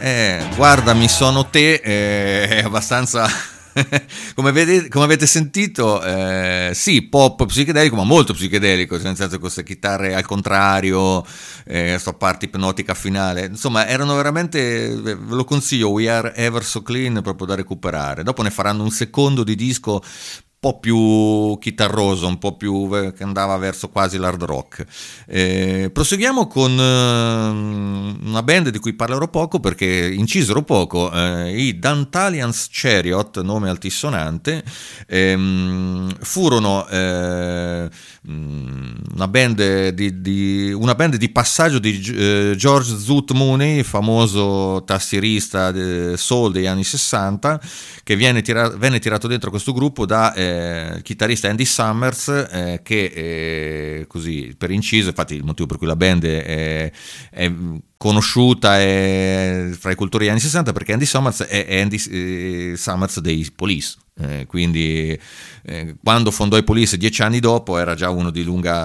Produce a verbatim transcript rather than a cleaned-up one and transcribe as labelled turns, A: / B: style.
A: Eh, guardami, sono te, eh, è abbastanza... come, vedete, come avete sentito, eh, sì, pop psichedelico, ma molto psichedelico, nel senso, queste chitarre al contrario, eh, sto parte ipnotica finale, insomma erano veramente, ve lo consiglio, We Are Ever So Clean, proprio da recuperare. Dopo ne faranno un secondo di disco un po' più chitarroso, un po' più che andava verso quasi l'hard rock. Eh, proseguiamo con eh, una band di cui parlerò poco perché incisero poco, eh, i Dantalians Chariot, nome altisonante, ehm, furono eh, una band di, di, una band di passaggio di eh, George Zoot Mooney, famoso tastierista de, soul degli anni sessanta, che viene, tira, venne tirato dentro questo gruppo da eh, il chitarrista Andy Summers, eh, che eh, così per inciso, infatti il motivo per cui la band è, è conosciuta è, fra i cultori degli anni sessanta, perché Andy Summers è Andy eh, Summers dei Police, eh, quindi eh, quando fondò i Police dieci anni dopo era già uno di lunga